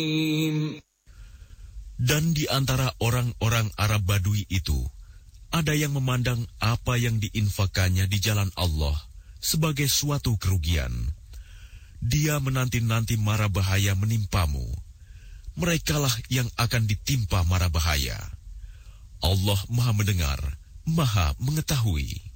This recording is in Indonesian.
Dan di antara orang-orang Arab Badui itu, ada yang memandang apa yang diinfakannya di jalan Allah sebagai suatu kerugian. Dia menanti-nanti mara bahaya menimpamu. Merekalah yang akan ditimpa mara bahaya. Allah Maha Mendengar, Maha Mengetahui.